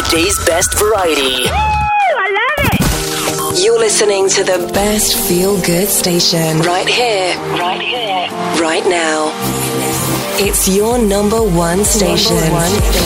Today's best variety. Woo, I love it. You're listening to the best feel-good station right here, right now. It's your number one station.